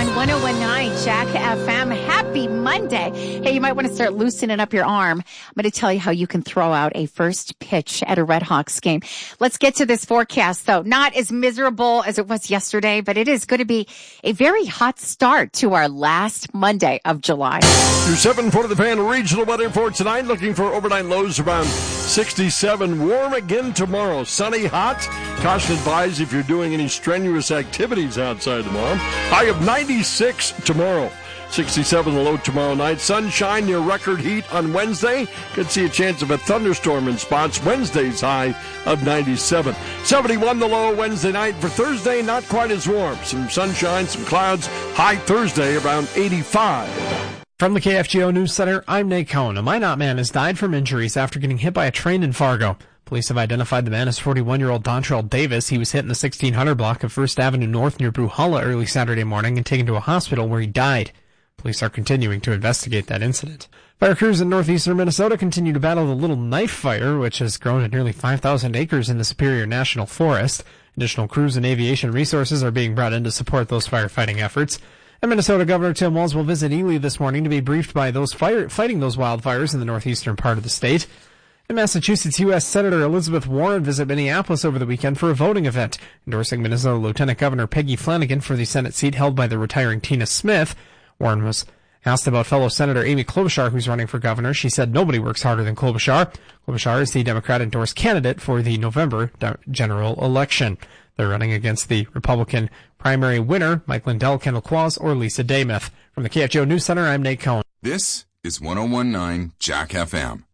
on 101.9 Jack FM. Happy Monday. Hey, you might want to start loosening up your arm. I'm going to tell you how you can throw out a first pitch at a Red Hawks game. Let's get to this forecast, though. Not as miserable as it was yesterday, but it is going to be a very hot start to our last Monday of July. Your 7 The Fan regional weather for tonight. Looking for overnight lows around 67. Warm again tomorrow. Sunny, hot. Caution advised if you're doing any strenuous activities outside tomorrow. High of 96 tomorrow. 67 the low tomorrow night. Sunshine near record heat on Wednesday. Could see a chance of a thunderstorm in spots. Wednesday's high of 97. 71 the low Wednesday night. For Thursday, not quite as warm. Some sunshine, some clouds. High Thursday around 85. From the KFGO News Center, I'm Nate Cohn. A Minot man has died from injuries after getting hit by a train in Fargo. Police have identified the man as 41-year-old Dontrell Davis. He was hit in the 1600 block of 1st Avenue North near Bruhalla early Saturday morning and taken to a hospital where he died. Police are continuing to investigate that incident. Fire crews in northeastern Minnesota continue to battle the Little Knife Fire, which has grown to nearly 5,000 acres in the Superior National Forest. Additional crews and aviation resources are being brought in to support those firefighting efforts. And Minnesota Governor Tim Walz will visit Ely this morning to be briefed by those fighting those wildfires in the northeastern part of the state. In Massachusetts, U.S. Senator Elizabeth Warren visited Minneapolis over the weekend for a voting event, endorsing Minnesota Lieutenant Governor Peggy Flanagan for the Senate seat held by the retiring Tina Smith. Warren was asked about fellow Senator Amy Klobuchar, who's running for governor. She said nobody works harder than Klobuchar. Klobuchar is the Democrat-endorsed candidate for the November general election. They're running against the Republican primary winner, Mike Lindell, Kendall Claus, or Lisa Damath. From the KFGO News Center, I'm Nate Cohn. This is 101.9 Jack FM.